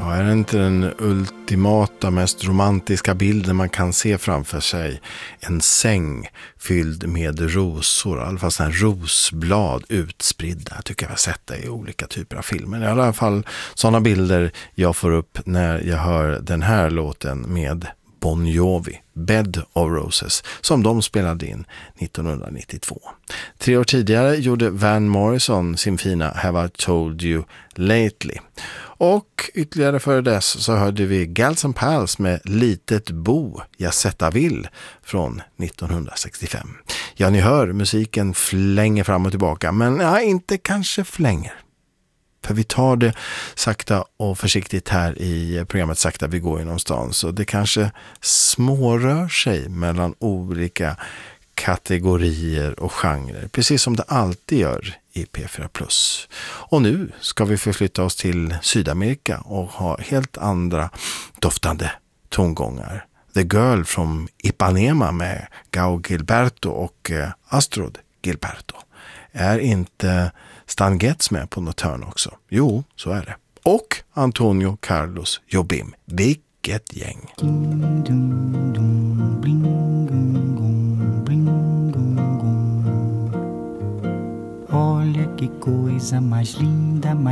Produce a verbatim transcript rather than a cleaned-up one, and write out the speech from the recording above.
Ja, är det inte den ultimata, mest romantiska bilden man kan se framför sig? En säng fylld med rosor, i alla fall sådana rosblad utspridda. Jag tycker jag har sett det i olika typer av filmer. I alla fall sådana bilder jag får upp när jag hör den här låten med Bon Jovi, Bed of Roses, som de spelade in nittonhundranittiotvå. Tre år tidigare gjorde Van Morrison sin fina Have I Told You Lately. Och ytterligare före dess så hörde vi Gals and Pals med Litet bo, jag sätta vill från nittonhundrasextiofem. Ja, ni hör, musiken flänger fram och tillbaka, men ja, inte kanske flänger. För vi tar det sakta och försiktigt här i programmet Sakta vi går genom stan. Så det kanske smårör sig mellan olika kategorier och genrer. Precis som det alltid gör i P fyra plus. Och nu ska vi förflytta oss till Sydamerika och ha helt andra doftande tongångar. The Girl from Ipanema med Gao Gilberto och Astrid Gilberto. Är inte Stan Getz med på något hörn också? Jo, så är det. Och Antonio Carlos Jobim. Vilket gäng! Olha que coisa mais linda, mais